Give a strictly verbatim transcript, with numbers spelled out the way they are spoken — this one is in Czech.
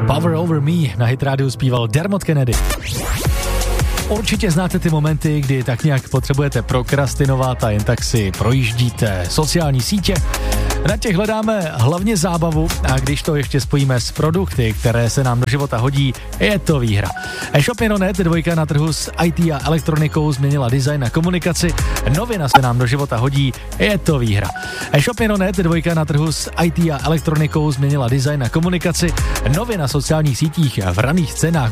Power Over Me na Hit rádiu zpíval Dermot Kennedy. Určitě znáte ty momenty, kdy tak nějak potřebujete prokrastinovat a jen tak si projíždíte sociální sítě. Na těch hledáme hlavně zábavu a když to ještě spojíme s produkty, které se nám do života hodí, je to výhra. E-shop tečka net, dvojka na trhu s í té a elektronikou, změnila design a komunikaci. Novina se nám do života hodí, je to výhra. E-shop tečka net, dvojka na trhu s í té a elektronikou, změnila design a komunikaci. Nově na sociálních sítích v raných cenách